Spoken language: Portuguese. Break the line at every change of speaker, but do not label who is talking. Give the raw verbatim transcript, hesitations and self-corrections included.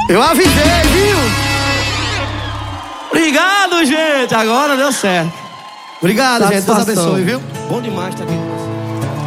Eu avisei, viu?
Obrigado, gente. Agora deu certo.
Obrigado, gente. Deus
Satisfação.
abençoe, viu?
Bom demais estar aqui com você.